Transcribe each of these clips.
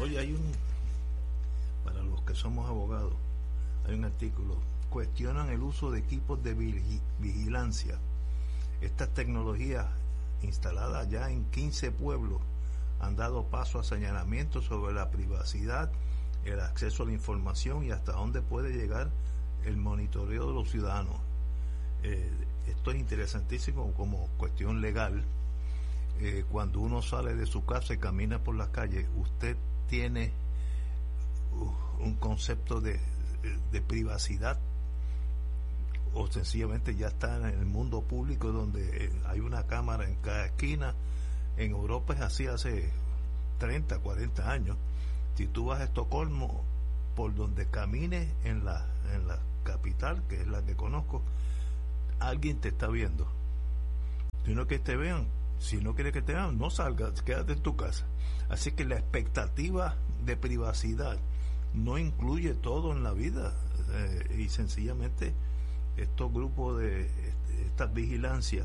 Oye, para los que somos abogados, hay un artículo, cuestionan el uso de equipos de vigilancia. Estas tecnologías instaladas ya en 15 pueblos han dado paso a señalamientos sobre la privacidad, el acceso a la información y hasta dónde puede llegar el monitoreo de los ciudadanos. Esto es interesantísimo como cuestión legal. Cuando uno sale de su casa y camina por las calles, usted tiene un concepto de privacidad, o sencillamente ya está en el mundo público donde hay una cámara en cada esquina. En Europa es así hace 30, 40 años. Si tú vas a Estocolmo, por donde camines en la capital, que es la que conozco, alguien te está viendo. Si no quieres que te vean, si no quieres que te vean, no salgas, quédate en tu casa. Así que la expectativa de privacidad no incluye todo en la vida, y sencillamente estos grupos de estas vigilancias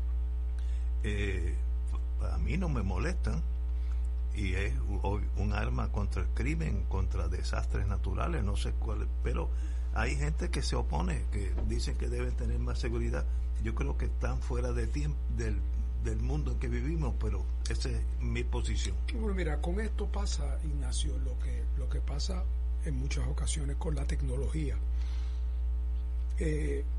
a mí no me molestan, y es un arma contra el crimen, contra desastres naturales, no sé cuál, pero hay gente que se opone, que dicen que deben tener más seguridad. Yo creo que están fuera de tiempo del mundo en que vivimos, pero esa es mi posición. Bueno, mira, con esto pasa, Ignacio, lo que pasa en muchas ocasiones con la tecnología, que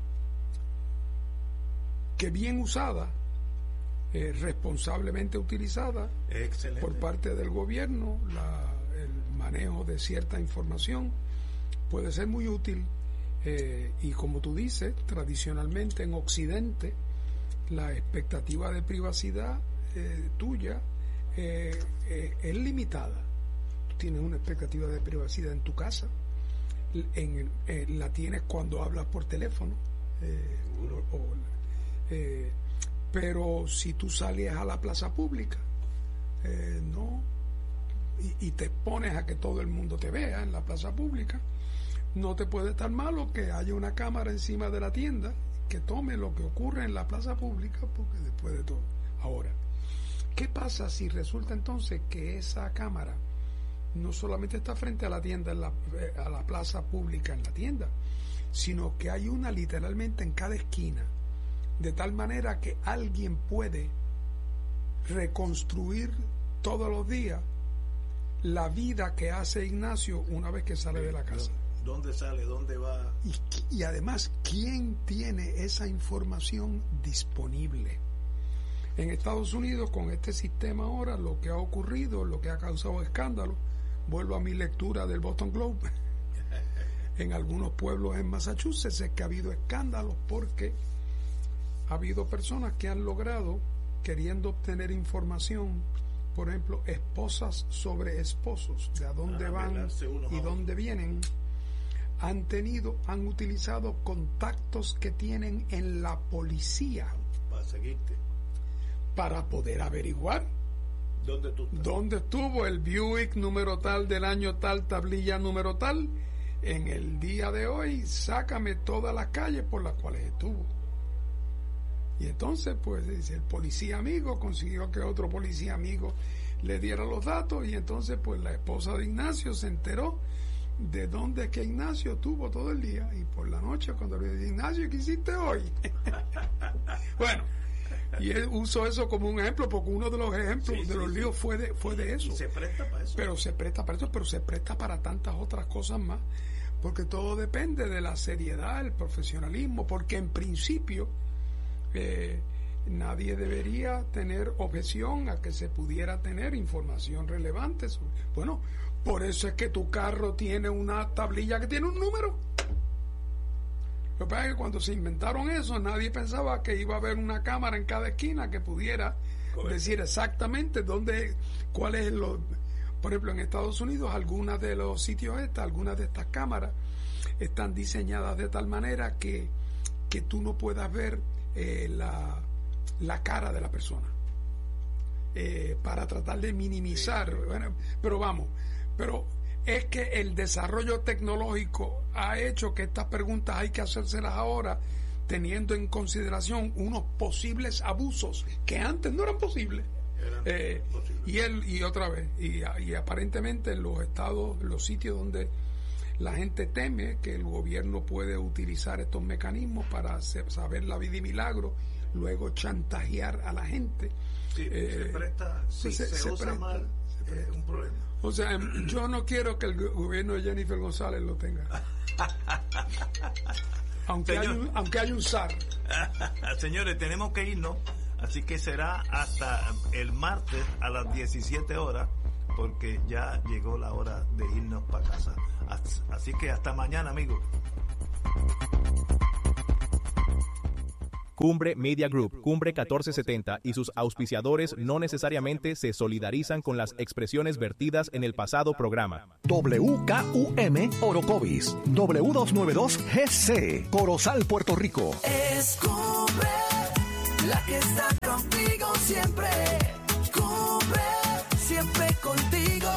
bien usada, responsablemente utilizada, excelente, por parte del gobierno, el manejo de cierta información puede ser muy útil, y como tú dices, tradicionalmente en Occidente la expectativa de privacidad tuya es limitada. Tú tienes una expectativa de privacidad en tu casa, la tienes cuando hablas por teléfono, pero si tú sales a la plaza pública, no, y te expones a que todo el mundo te vea en la plaza pública, no te puede estar malo que haya una cámara encima de la tienda que tome lo que ocurre en la plaza pública, porque después de todo. Ahora, ¿qué pasa si resulta entonces que esa cámara no solamente está frente a la tienda, a la plaza pública en la tienda, sino que hay una literalmente en cada esquina, de tal manera que alguien puede reconstruir todos los días la vida que hace Ignacio una vez que sale de la casa? ¿Dónde sale? ¿Dónde va? Y además, ¿quién tiene esa información disponible? En Estados Unidos, con este sistema ahora, lo que ha ocurrido, lo que ha causado escándalo, vuelvo a mi lectura del Boston Globe, en algunos pueblos en Massachusetts es que ha habido escándalos porque ha habido personas que han logrado, queriendo obtener información, por ejemplo, esposas sobre esposos, de a dónde van y dónde vienen, han utilizado contactos que tienen en la policía para seguirte, para poder averiguar dónde estuvo el Buick número tal del año tal, tablilla número tal, en el día de hoy, sácame todas las calles por las cuales estuvo. Y entonces, pues, dice, el policía amigo consiguió que otro policía amigo le diera los datos, y entonces, pues, la esposa de Ignacio se enteró de dónde es que Ignacio estuvo todo el día, y por la noche cuando le dije, Ignacio, ¿qué hiciste hoy? Bueno, y él usó eso como un ejemplo, porque uno de los ejemplos de los líos fue de eso. Y se presta para eso. Pero se presta para tantas otras cosas más, porque todo depende de la seriedad, el profesionalismo, porque en principio nadie debería tener objeción a que se pudiera tener información relevante bueno, por eso es que tu carro tiene una tablilla que tiene un número. Lo que pasa es que cuando se inventaron eso, nadie pensaba que iba a haber una cámara en cada esquina que pudiera decir exactamente cuál es por ejemplo, en Estados Unidos, algunas de los sitios algunas de estas cámaras están diseñadas de tal manera que tú no puedas ver la cara de la persona, para tratar de minimizar. Bueno, pero es que el desarrollo tecnológico ha hecho que estas preguntas hay que hacérselas ahora, teniendo en consideración unos posibles abusos que antes no eran posibles. Y otra vez, y aparentemente en los estados, los sitios donde la gente teme que el gobierno puede utilizar estos mecanismos para saber la vida y milagro, luego chantajear a la gente. Sí, se presta, si se usa mal, es un problema. O sea, yo no quiero que el gobierno de Jennifer González lo tenga. aunque hay un SAR. Señores, tenemos que irnos, así que será hasta el martes a las 17 horas, porque ya llegó la hora de irnos para casa. Así que hasta mañana, amigos. Cumbre Media Group, Cumbre 1470 y sus auspiciadores no necesariamente se solidarizan con las expresiones vertidas en el pasado programa. WKUM Orocovis, W292GC, Corozal, Puerto Rico. Es Cumbre, la que está contigo siempre. Cumbre, siempre contigo.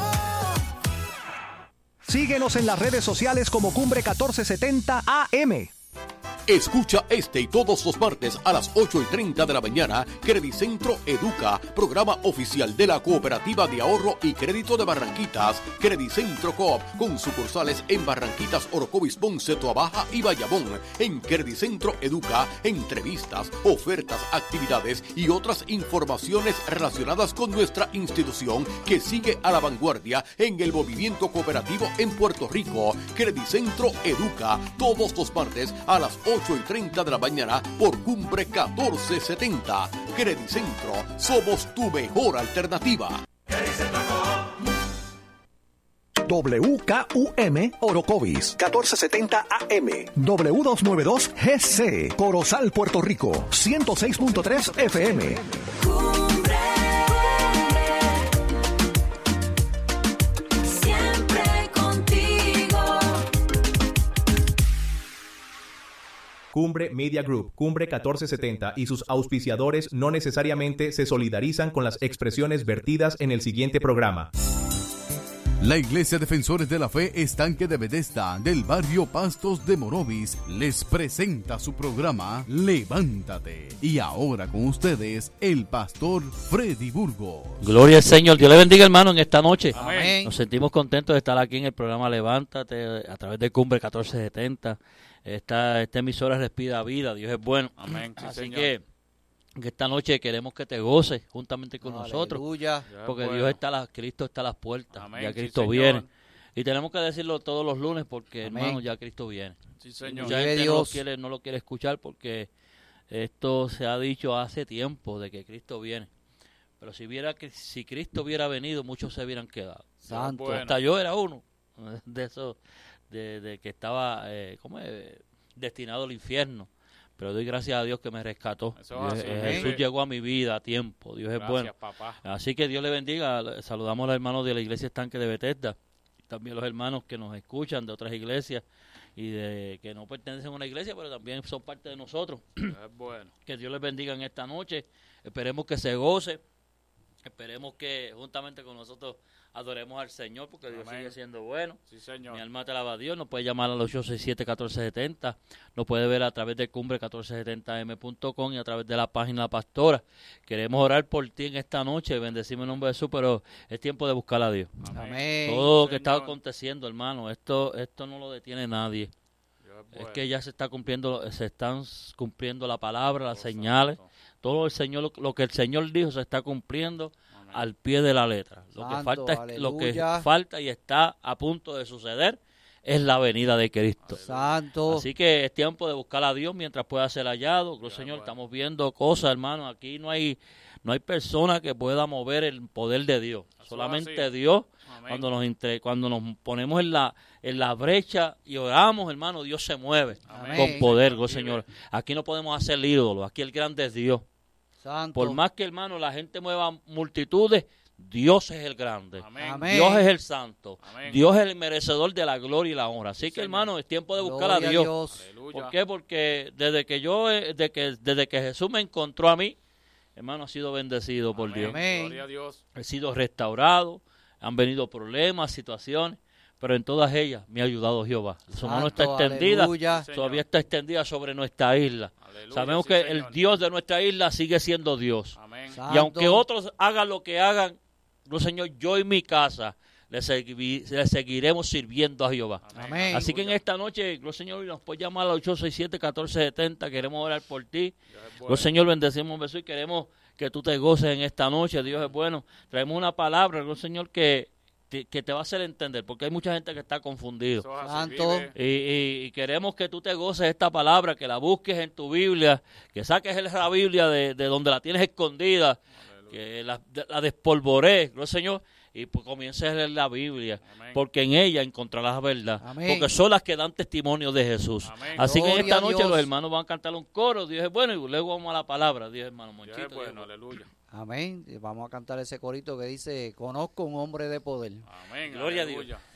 Síguenos en las redes sociales como Cumbre 1470 AM. Escucha este y todos los martes a las 8:30 de la mañana, Credicentro Educa, programa oficial de la Cooperativa de Ahorro y Crédito de Barranquitas, Credicentro Coop, con sucursales en Barranquitas, Orocovis, Ponce, Toabaja y Bayamón. En Credicentro Educa, entrevistas, ofertas, actividades y otras informaciones relacionadas con nuestra institución que sigue a la vanguardia en el movimiento cooperativo en Puerto Rico. Credicentro Educa, todos los martes a las 8:30 de la mañana por Cumbre 1470. Credicentro, somos tu mejor alternativa. WKUM Orocovis 1470 AM, W292GC, Corozal, Puerto Rico 106.3 FM. Cumbre Media Group, Cumbre 1470 y sus auspiciadores no necesariamente se solidarizan con las expresiones vertidas en el siguiente programa. La Iglesia Defensores de la Fe Estanque de Bethesda del barrio Pastos de Morovis les presenta su programa Levántate. Y ahora con ustedes el pastor Freddy Burgos. Gloria al Señor. Dios le bendiga, hermano, en esta noche. Amén. Nos sentimos contentos de estar aquí en el programa Levántate a través de Cumbre 1470. Esta emisora respira vida. Dios es bueno. Amén. Sí, así señor. que esta noche queremos que te goces juntamente con nosotros, porque bueno. Dios está Cristo está a las puertas. Amén. Ya Sí, Cristo señor. viene y tenemos que decirlo todos los lunes porque Amén. hermano, ya Cristo viene. Sí, señor. Mucha gente no lo quiere escuchar porque se ha dicho hace tiempo de que Cristo viene, pero si Cristo hubiera venido, muchos se hubieran quedado. Santo. Bueno. Hasta yo era uno de esos de que estaba destinado al infierno. Pero doy gracias a Dios que me rescató. Jesús llegó a mi vida a tiempo. Dios es bueno. Papá. Así que Dios le bendiga. Saludamos a los hermanos de la Iglesia Estanque de Bethesda. También los hermanos que nos escuchan de otras iglesias y que no pertenecen a una iglesia, pero también son parte de nosotros. Es bueno. Que Dios les bendiga en esta noche. Esperemos que se goce. Esperemos que juntamente con nosotros adoremos al Señor, porque Dios sigue siendo bueno. Sí, señor. Mi alma te alaba a Dios. Nos puede llamar al 867-1470. Nos puede ver a través de cumbre1470m.com y a través de la página La Pastora. Queremos orar por ti en esta noche. Bendecimos en nombre de Jesús, pero es tiempo de buscar a Dios. Amén. Todo lo que está aconteciendo, hermano, esto no lo detiene nadie. Es que ya se están cumpliendo la palabra, las señales. Todo lo que el Señor dijo se está cumpliendo al pie de la letra. Lo que falta y está a punto de suceder es la venida de Cristo. Santo. Así que es tiempo de buscar a Dios mientras pueda ser hallado. Señor, estamos viendo cosas, hermano. Aquí no hay persona que pueda mover el poder de Dios. Solamente Dios. Cuando nos ponemos en la brecha y oramos, hermano, Dios se mueve con poder, Señor. Aquí no podemos hacer ídolos. Aquí el grande es Dios. Santo. Por más que, hermano, la gente mueva multitudes, Dios es el grande. Amén. Dios es el santo. Amén. Dios es el merecedor de la gloria y la honra. Así que, hermano, es tiempo de buscar a Dios. ¿Por qué? Porque desde que Jesús me encontró a mí, hermano, ha sido bendecido por Dios. Gloria a Dios. He sido restaurado, han venido problemas, situaciones, pero en todas ellas me ha ayudado Jehová. Su mano está extendida, todavía está extendida sobre nuestra isla. Aleluya, Sabemos sí, que Señor. el Dios de nuestra isla sigue siendo Dios. Amén. Y aunque otros hagan lo que hagan, Señor, yo y mi casa le seguiremos sirviendo a Jehová. Amén. Así que en esta noche, Señor, nos puedes llamar al 867-1470. Queremos orar por ti. Señor, bendecimos Jesús y queremos que tú te goces en esta noche. Dios es bueno. Traemos una palabra, Señor, que te va a hacer entender, porque hay mucha gente que está confundido. Santo. Y queremos que tú te goces esta palabra, que la busques en tu Biblia, que saques la Biblia de donde la tienes escondida, que la despolvorees, Señor, y pues comiences a leer la Biblia. Amén. Porque en ella encontrarás la verdad. Amén. Porque son las que dan testimonio de Jesús. Amén. Así que en esta noche los hermanos van a cantar un coro, Dios es bueno, y luego vamos a la palabra, Dios hermano Monchito. Dios es bueno, aleluya. Amén. Vamos a cantar ese corito que dice, conozco un hombre de poder. Amén. Gloria aleluya. a Dios.